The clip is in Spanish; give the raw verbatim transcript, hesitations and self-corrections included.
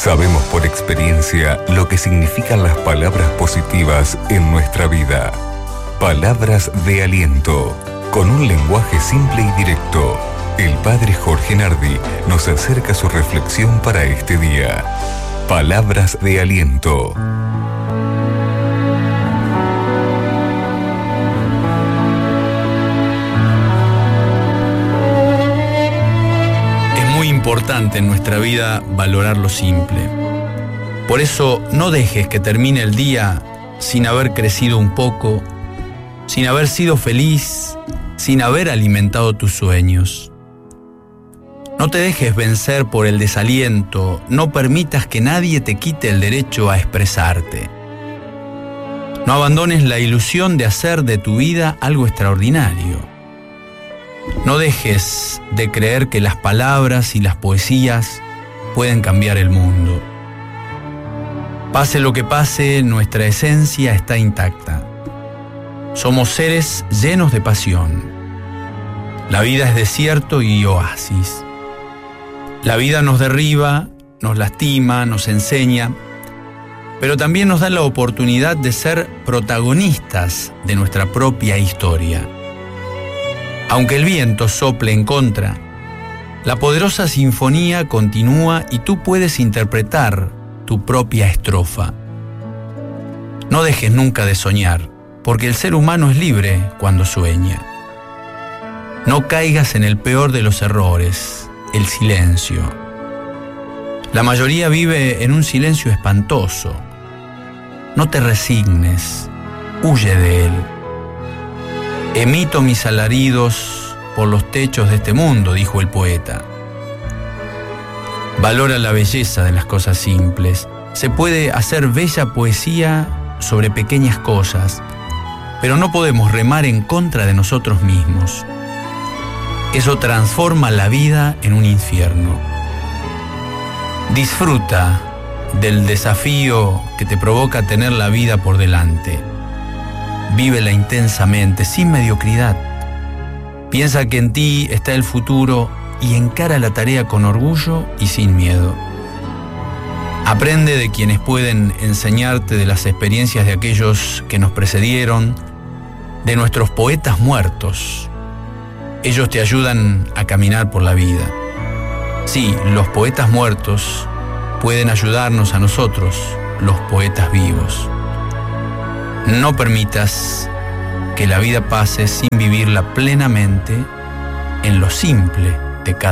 Sabemos por experiencia lo que significan las palabras positivas en nuestra vida. Palabras de aliento, con un lenguaje simple y directo. El padre Jorge Nardi nos acerca su reflexión para este día. Palabras de aliento. Es muy importante en nuestra vida valorar lo simple. Por eso no dejes que termine el día sin haber crecido un poco, sin haber sido feliz, sin haber alimentado tus sueños. No te dejes vencer por el desaliento, no permitas que nadie te quite el derecho a expresarte. No abandones la ilusión de hacer de tu vida algo extraordinario. No dejes de creer que las palabras y las poesías pueden cambiar el mundo. Pase lo que pase, nuestra esencia está intacta. Somos seres llenos de pasión. La vida es desierto y oasis. La vida nos derriba, nos lastima, nos enseña, pero también nos da la oportunidad de ser protagonistas de nuestra propia historia. Aunque el viento sople en contra, la poderosa sinfonía continúa y tú puedes interpretar tu propia estrofa. No dejes nunca de soñar, porque el ser humano es libre cuando sueña. No caigas en el peor de los errores, el silencio. La mayoría vive en un silencio espantoso. No te resignes, huye de él. Emito mis alaridos por los techos de este mundo, dijo el poeta. Valora la belleza de las cosas simples. Se puede hacer bella poesía sobre pequeñas cosas, pero no podemos remar en contra de nosotros mismos. Eso transforma la vida en un infierno. Disfruta del desafío que te provoca tener la vida por delante. Vívela intensamente, sin mediocridad. Piensa que en ti está el futuro y encara la tarea con orgullo y sin miedo. Aprende de quienes pueden enseñarte de las experiencias de aquellos que nos precedieron, de nuestros poetas muertos. Ellos te ayudan a caminar por la vida. Sí, los poetas muertos pueden ayudarnos a nosotros, los poetas vivos. No permitas que la vida pase sin vivirla plenamente en lo simple de cada